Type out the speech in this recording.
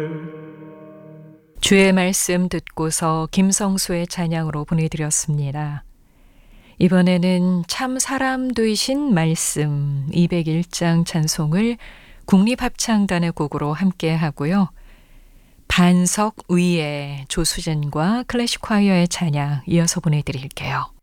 주의 말씀 듣고서 김성수의 찬양으로 보내드렸습니다. 이번에는 참 사람 되신 말씀 201장 찬송을 국립합창단의 곡으로 함께 하고요. 반석 위에 조수진과 클래식 콰이어의 찬양 이어서 보내드릴게요.